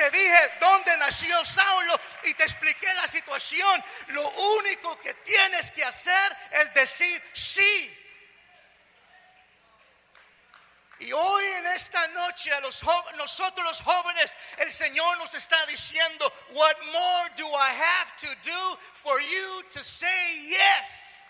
te dije dónde nació Saulo y te expliqué la situación. Lo único que tienes que hacer es decir sí. Y hoy en esta noche nosotros los jóvenes, el Señor nos está diciendo, what more do I have to do for you to say yes?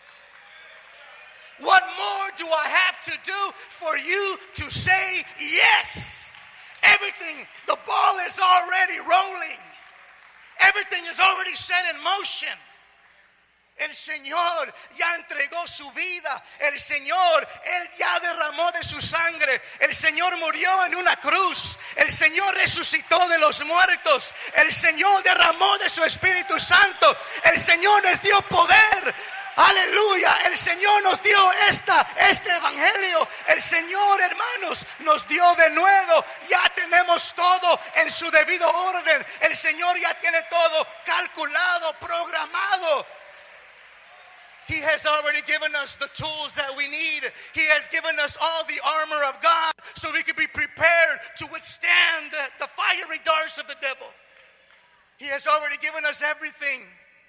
What more do I have to do for you to say yes? Everything, the ball is already rolling. Everything is already set in motion. El Señor ya entregó su vida. El Señor, Él ya derramó de su sangre. El Señor murió en una cruz. El Señor resucitó de los muertos. El Señor derramó de su Espíritu Santo. El Señor nos dio poder. Aleluya. El Señor nos dio este evangelio. El Señor, hermanos, nos dio de nuevo. Ya tenemos todo en su debido orden. El Señor ya tiene todo calculado, programado. He has already given us the tools that we need. He has given us all the armor of God so we can be prepared to withstand the fiery darts of the devil. He has already given us everything.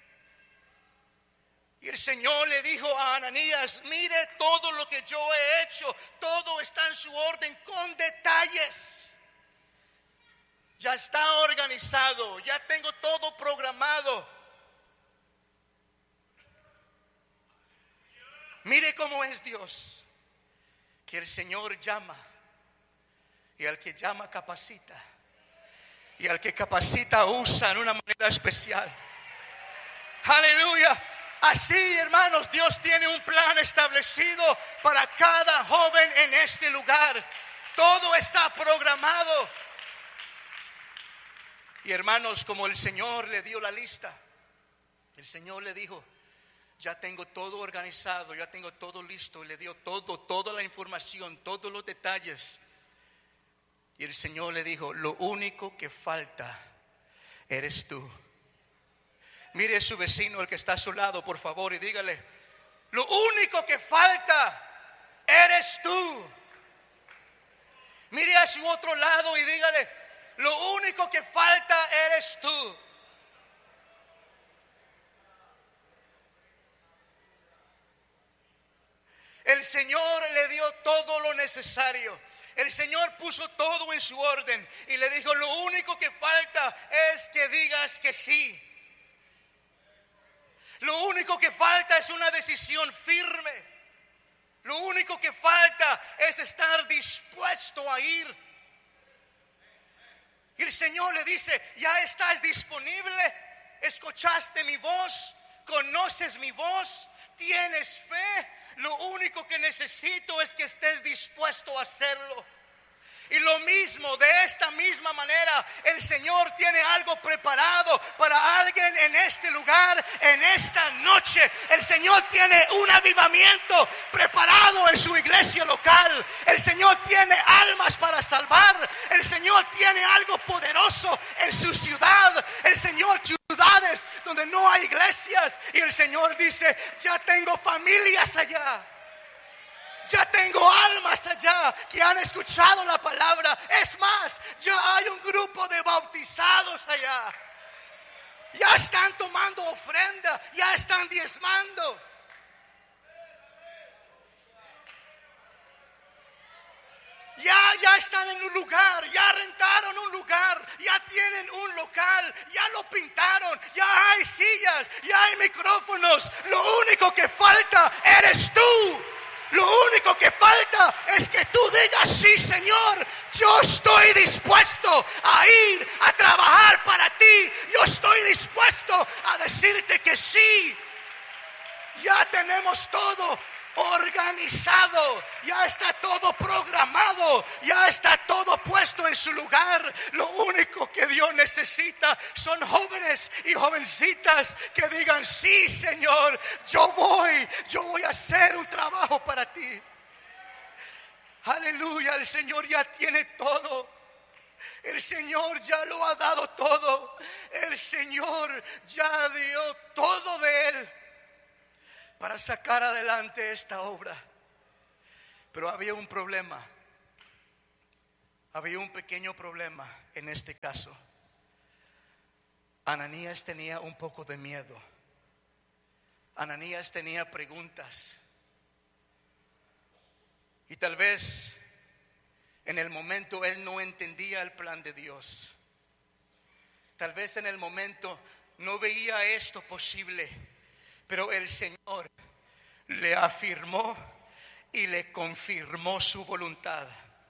Y el Señor le dijo a Ananías, mire todo lo que yo he hecho, todo está en su orden con detalles. Ya está organizado, ya tengo todo programado. Mire cómo es Dios, que el Señor llama y al que llama capacita y al que capacita usa en una manera especial. Aleluya. Así, hermanos, Dios tiene un plan establecido para cada joven en este lugar. Todo está programado. Y hermanos, como el Señor le dio la lista, el Señor le dijo, ya tengo todo organizado, ya tengo todo listo. Y le dio toda la información, todos los detalles. Y el Señor le dijo, lo único que falta eres tú. Mire a su vecino, el que está a su lado, por favor, y dígale, lo único que falta eres tú. Mire a su otro lado y dígale, lo único que falta eres tú. El Señor le dio todo lo necesario. El Señor puso todo en su orden y le dijo, lo único que falta es que digas que sí. Lo único que falta es una decisión firme. Lo único que falta es estar dispuesto a ir. Y el Señor le dice, ya estás disponible, escuchaste mi voz, conoces mi voz, tienes fe. Lo único que necesito es que estés dispuesto a hacerlo. Y lo mismo, de esta misma manera, el Señor tiene algo preparado para alguien en este lugar, en esta noche. El Señor tiene un avivamiento preparado en su iglesia local. El Señor tiene almas para salvar. El Señor tiene algo poderoso en su ciudad. El Señor, ciudades donde no hay iglesias. Y el Señor dice, ya tengo familias allá. Ya tengo almas allá que han escuchado la palabra. Es más, ya hay un grupo de bautizados allá. Ya están tomando ofrenda, ya están diezmando. Ya están en un lugar, ya rentaron un lugar, ya tienen un local, ya lo pintaron, ya hay sillas, ya hay micrófonos. Lo único que falta eres tú. Lo único que falta es que tú digas, sí, Señor, yo estoy dispuesto a ir a trabajar para ti. Yo estoy dispuesto a decirte que sí. Ya tenemos todo organizado, ya está todo programado, ya está todo puesto en su lugar. Lo único que Dios necesita son jóvenes y jovencitas que digan, sí, Señor, yo voy a hacer un trabajo para ti. Aleluya, el Señor ya tiene todo. El Señor ya lo ha dado todo. El Señor ya dio todo de Él para sacar adelante esta obra. Pero había un problema. Había un pequeño problema en este caso. Ananías tenía un poco de miedo. Ananías tenía preguntas. Y tal vez en el momento él no entendía el plan de Dios. Tal vez en el momento no veía esto posible. Pero el Señor le afirmó y le confirmó su voluntad.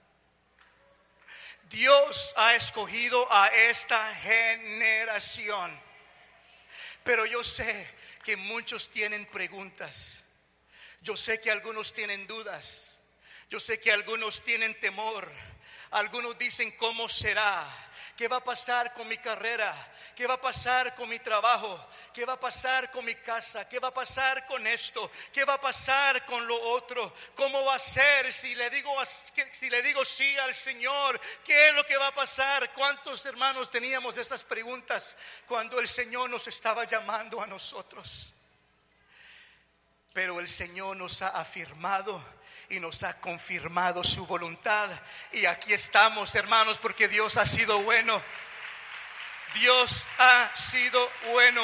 Dios ha escogido a esta generación. Pero yo sé que muchos tienen preguntas. Yo sé que algunos tienen dudas. Yo sé que algunos tienen temor. Algunos dicen, ¿cómo será? ¿Qué va a pasar con mi carrera? ¿Qué va a pasar con mi trabajo? ¿Qué va a pasar con mi casa? ¿Qué va a pasar con esto? ¿Qué va a pasar con lo otro? ¿Cómo va a ser si le digo sí al Señor? ¿Qué es lo que va a pasar? ¿Cuántos hermanos teníamos esas preguntas cuando el Señor nos estaba llamando a nosotros? Pero el Señor nos ha afirmado y nos ha confirmado su voluntad. Y aquí estamos, hermanos, porque Dios ha sido bueno. Dios ha sido bueno.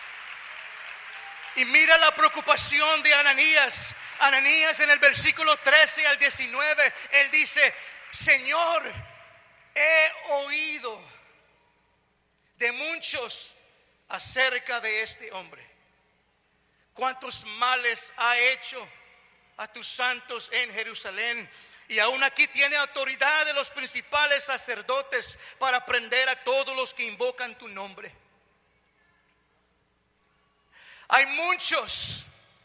Y mira la preocupación de Ananías. Ananías en el versículo 13 al 19, él dice, Señor, he oído de muchos acerca de este hombre. Cuántos males ha hecho a tus santos en Jerusalén, y aún aquí tiene autoridad de los principales sacerdotes para prender a todos los que invocan tu nombre. Hay muchos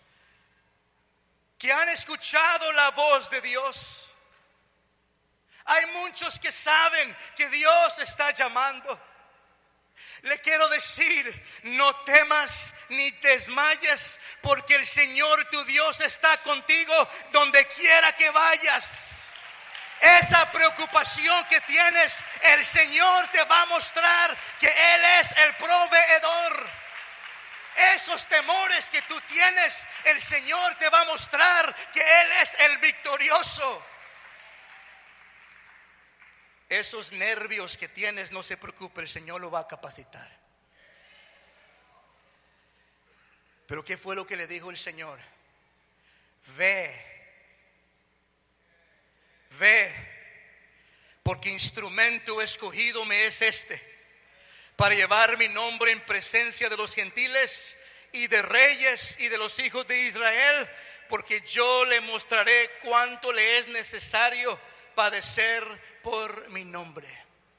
que han escuchado la voz de Dios. Hay muchos que saben que Dios está llamando. Le quiero decir, no temas ni desmayes, porque el Señor tu Dios está contigo donde quiera que vayas. Esa preocupación que tienes, el Señor te va a mostrar que Él es el proveedor. Esos temores que tú tienes, el Señor te va a mostrar que Él es el victorioso. Esos nervios que tienes, no se preocupe, el Señor lo va a capacitar. Pero ¿qué fue lo que le dijo el Señor? Ve, porque instrumento escogido me es este, para llevar mi nombre en presencia de los gentiles y de reyes y de los hijos de Israel, porque yo le mostraré cuánto le es necesario padecer por mi nombre.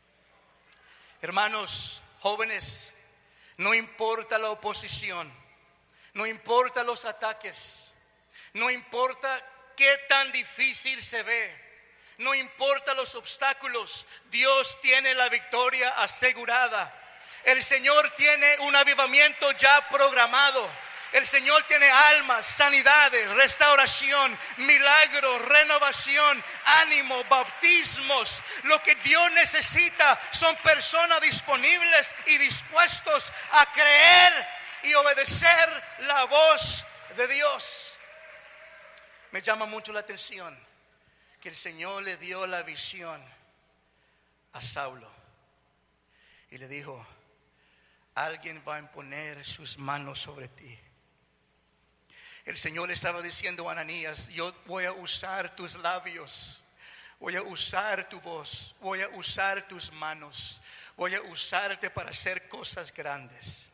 Hermanos jóvenes, no importa la oposición, no importa los ataques, no importa qué tan difícil se ve, no importa los obstáculos, Dios tiene la victoria asegurada. El Señor tiene un avivamiento ya programado. El Señor tiene almas, sanidades, restauración, milagros, renovación, ánimo, bautismos. Lo que Dios necesita son personas disponibles y dispuestos a creer y obedecer la voz de Dios. Me llama mucho la atención que el Señor le dio la visión a Saulo y le dijo, alguien va a imponer sus manos sobre ti. El Señor le estaba diciendo a Ananías, yo voy a usar tus labios, voy a usar tu voz, voy a usar tus manos, voy a usarte para hacer cosas grandes.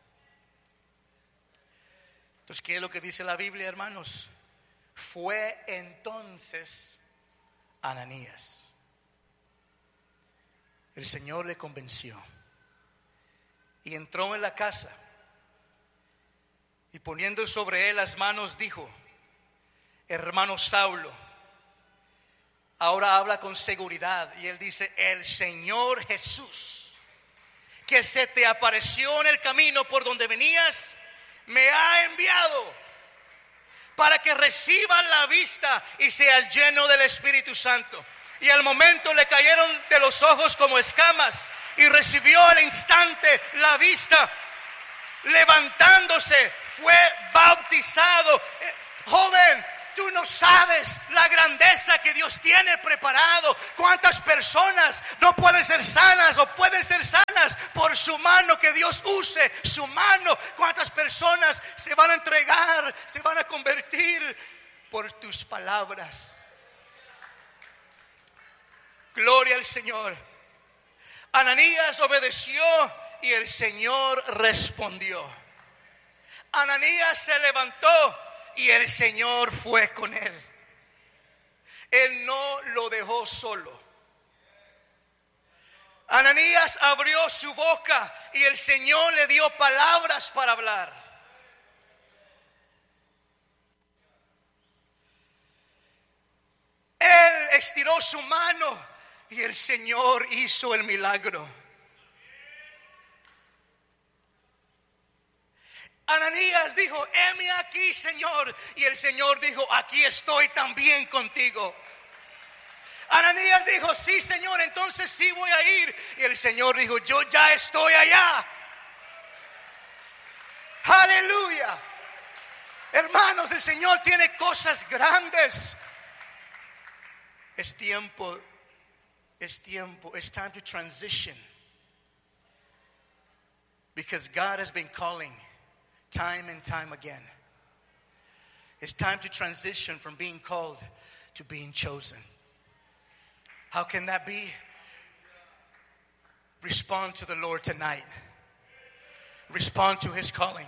Entonces, ¿qué es lo que dice la Biblia, hermanos? Fue entonces Ananías. El Señor le convenció y entró en la casa. Y poniendo sobre él las manos dijo, hermano Saulo, ahora habla con seguridad. Y él dice, el Señor Jesús, que se te apareció en el camino por donde venías, me ha enviado para que recibas la vista y seas lleno del Espíritu Santo. Y al momento le cayeron de los ojos como escamas y recibió al instante la vista. Levantándose fue bautizado. Joven, Tú no sabes la grandeza que Dios tiene preparado. Cuántas personas no pueden ser sanas o pueden ser sanas por su mano, que Dios use su mano. Cuántas personas se van a entregar, se van a convertir por tus palabras. Gloria al Señor. Ananías obedeció y el Señor respondió. Ananías se levantó y el Señor fue con él. Él no lo dejó solo. Ananías abrió su boca y el Señor le dio palabras para hablar. Él estiró su mano y el Señor hizo el milagro. Ananías dijo: heme aquí, Señor. Y el Señor dijo: aquí estoy también contigo. Ananías dijo: sí, Señor, entonces sí voy a ir. Y el Señor dijo: yo ya estoy allá. Aleluya. Hermanos, el Señor tiene cosas grandes. Es tiempo. It's time to transition. Because God has been calling time and time again. It's time to transition from being called to being chosen. How can that be? Respond to the Lord tonight. Respond to His calling.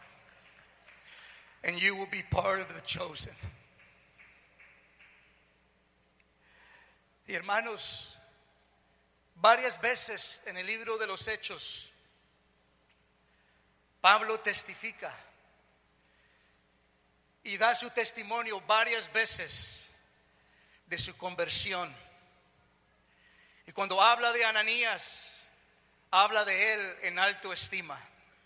And you will be part of the chosen. Y hermanos, varias veces en el libro de los Hechos, Pablo testifica y da su testimonio varias veces de su conversión. Y cuando habla de Ananías, habla de él en alta estima.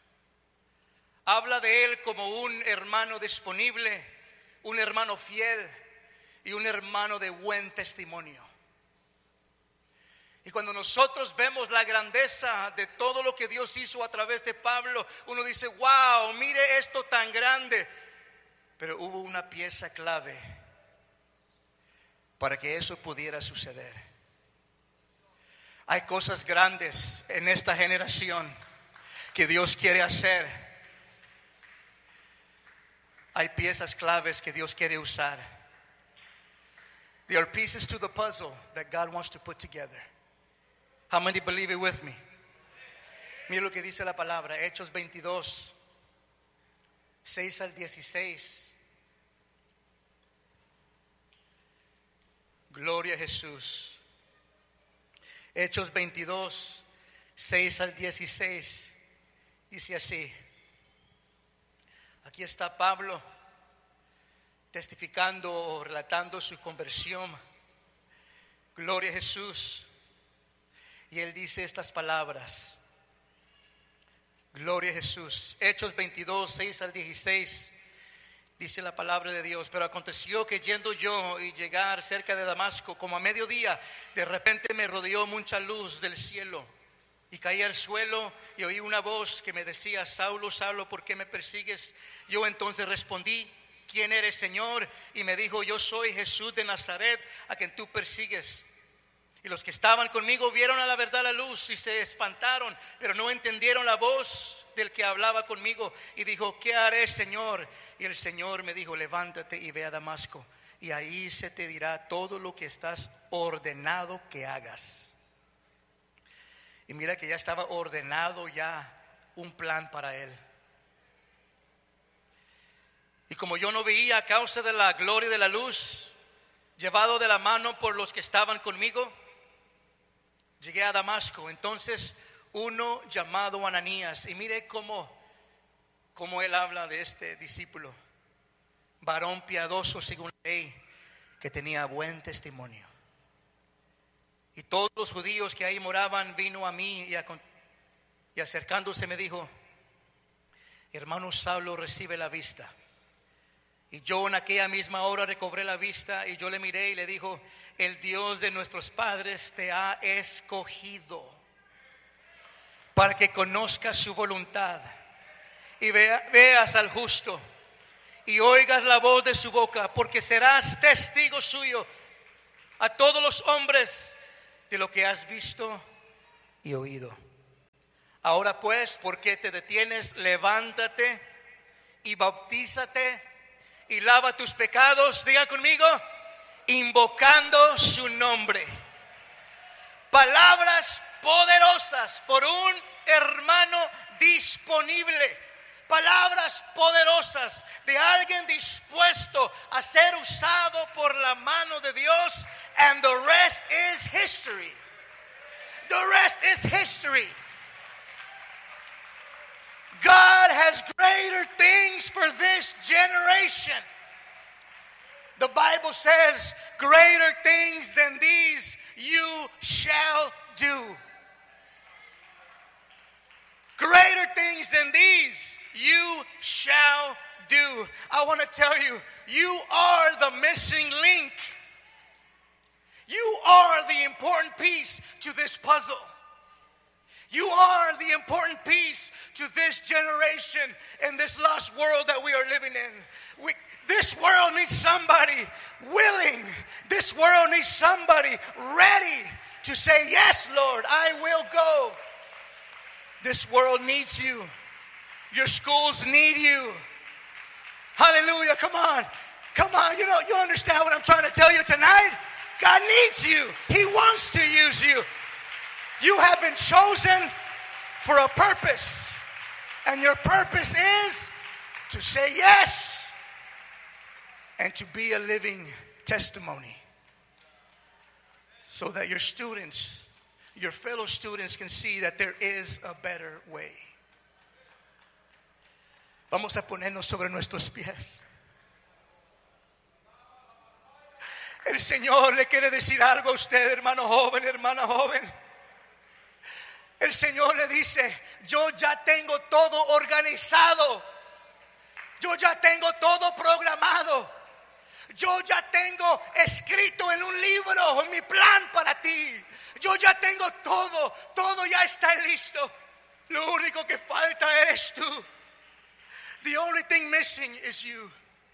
Habla de él como un hermano disponible, un hermano fiel y un hermano de buen testimonio. Y cuando nosotros vemos la grandeza de todo lo que Dios hizo a través de Pablo, uno dice: wow, mire esto tan grande. Pero hubo una pieza clave para que eso pudiera suceder. Hay cosas grandes en esta generación que Dios quiere hacer. Hay piezas claves que Dios quiere usar. There are pieces to the puzzle that God wants to put together. How many believe it with me? Mira lo que dice la palabra, Hechos 22, 6 al 16. Gloria a Jesús. Hechos 22, 6 al 16. Dice así. Aquí está Pablo testificando o relatando su conversión. Gloria a Jesús. Y él dice estas palabras. Gloria a Jesús. Hechos 22, 6 al 16. Dice la palabra de Dios: pero aconteció que yendo yo y llegar cerca de Damasco, como a mediodía, de repente me rodeó mucha luz del cielo. Y caí al suelo y oí una voz que me decía: Saulo, Saulo, ¿por qué me persigues? Yo entonces respondí: ¿quién eres, Señor? Y me dijo: yo soy Jesús de Nazaret, a quien tú persigues. Y los que estaban conmigo vieron a la verdad la luz y se espantaron, pero no entendieron la voz del que hablaba conmigo. Y dijo: ¿qué haré, Señor? Y el Señor me dijo: levántate y ve a Damasco, y ahí se te dirá todo lo que estás ordenado que hagas. Y mira que ya estaba ordenado ya un plan para él. Y como yo no veía a causa de la gloria de la luz, llevado de la mano por los que estaban conmigo, llegué a Damasco. Entonces uno llamado Ananías, y mire cómo él habla de este discípulo, varón piadoso según la ley, que tenía buen testimonio. Y todos los judíos que ahí moraban vino a mí y acercándose me dijo: hermano Saulo, recibe la vista. Y yo en aquella misma hora recobré la vista, y yo le miré y le dijo: el Dios de nuestros padres te ha escogido para que conozcas su voluntad y veas al justo y oigas la voz de su boca, porque serás testigo suyo a todos los hombres de lo que has visto y oído. Ahora pues, ¿por qué te detienes? Levántate y bautízate y lava tus pecados, diga conmigo, invocando su nombre. Palabras poderosas por un hermano disponible. Palabras poderosas de alguien dispuesto a ser usado por la mano de Dios. And the rest is history. The rest is history. God has greater things for this generation. The Bible says, greater things than these you shall do. Greater things than these you shall do. I want to tell you, you are the missing link. You are the important piece to this puzzle. You are the important piece to this generation in this lost world that we are living in. This world needs somebody willing. This world needs somebody ready to say, yes, Lord, I will go. This world needs you. Your schools need you. Hallelujah. Come on. Come on. You understand what I'm trying to tell you tonight? God needs you. He wants to use you. You have been chosen for a purpose. And your purpose is to say yes and to be a living testimony. So that your students, your fellow students can see that there is a better way. Vamos a ponernos sobre nuestros pies. El Señor le quiere decir algo a usted, hermano joven, hermana joven. El Señor le dice, yo ya tengo todo organizado. Yo ya tengo todo programado. Yo ya tengo escrito en un libro mi plan para ti. Yo ya tengo todo. Todo ya está listo. Lo único que falta eres tú. The only thing missing is you.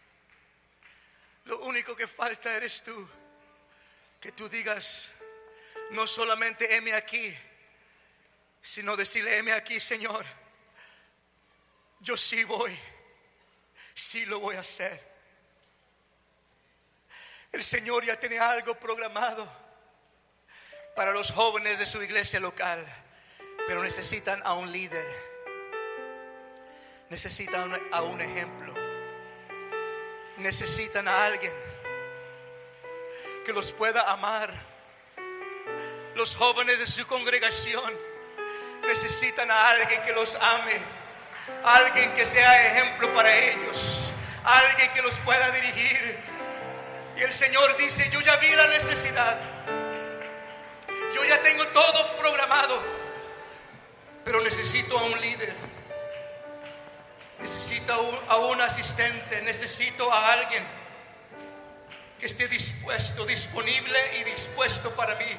Lo único que falta eres tú. Que tú digas, no solamente heme aquí, sino decirle, heme aquí, Señor. Yo sí voy. Sí lo voy a hacer. El Señor ya tiene algo programado para los jóvenes de su iglesia local, pero necesitan a un líder. Necesitan a un ejemplo. Necesitan a alguien que los pueda amar. Los jóvenes de su congregación necesitan a alguien que los ame, alguien que sea ejemplo para ellos, alguien que los pueda dirigir. Y el Señor dice, yo ya vi la necesidad, yo ya tengo todo programado, pero necesito a un líder, necesito a un asistente, necesito a alguien que esté dispuesto, disponible y dispuesto para mí.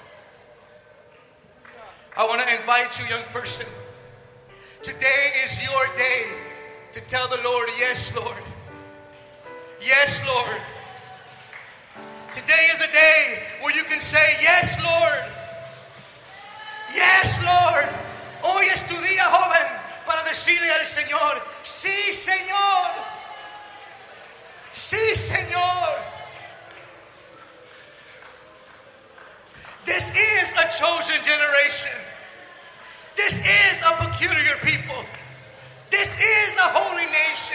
I want to invite you, young person. Today is your day to tell the Lord, yes, Lord. Yes, Lord. Today is a day where you can say, yes, Lord. Yes, Lord. Hoy es tu día, joven, para decirle al Señor, sí, Señor. Sí, Señor. This is a chosen generation. This is a peculiar people. This is a holy nation.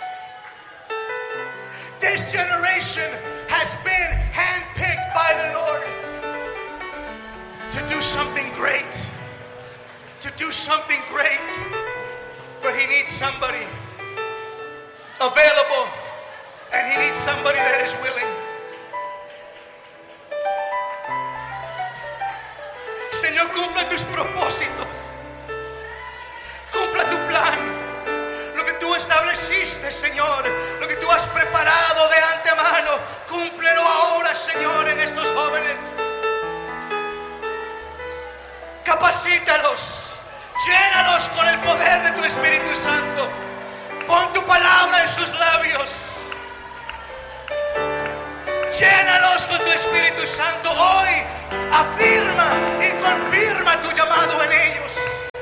This generation has been handpicked by the Lord to do something great. To do something great. But He needs somebody available, and He needs somebody that is willing. Señor, cumpla tus propósitos. Cumpla tu plan. Lo que tú estableciste, Señor. Lo que tú has preparado de antemano. Cúmplelo ahora, Señor, en estos jóvenes. Capacítalos. Llénalos con el poder de tu Espíritu Santo. Pon tu palabra en sus labios. Llénalos con tu Espíritu Santo hoy. Afirma y confirma tu llamado en ellos.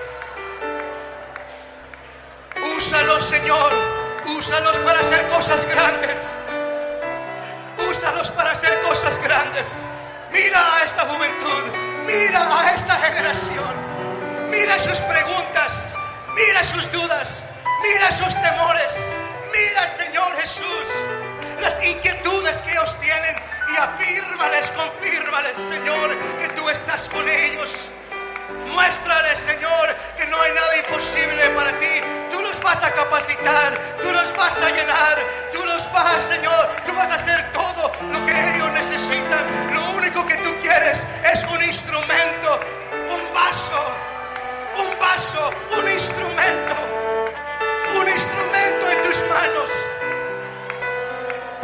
Úsalos, Señor. Úsalos para hacer cosas grandes. Úsalos para hacer cosas grandes. Mira a esta juventud. Mira a esta generación. Mira sus preguntas. Mira sus dudas. Mira sus temores. Mira, Señor Jesús, las inquietudes que ellos tienen, y afírmales, confírmales, Señor, que tú estás con ellos. Muéstrales, Señor, que no hay nada imposible para ti. Tú los vas a capacitar, tú los vas a llenar, tú los vas, Señor, tú vas a hacer todo lo que